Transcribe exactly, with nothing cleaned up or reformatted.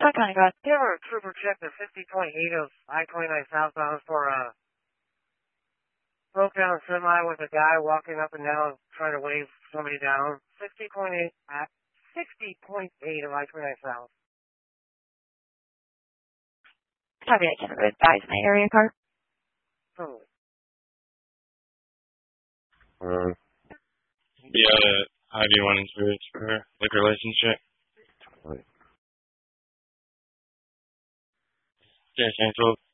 That kind of got. You ever trooper check the fifty point eight of I twenty-nine southbound for a broke down semi with a guy walking up and down trying to wave somebody down? sixty point eight at sixty point eight of I twenty-nine south. Probably like some good guys in my area car. Totally. Uh, be able to have you one insurance for her, like relationship. Totally. Yeah, cancel.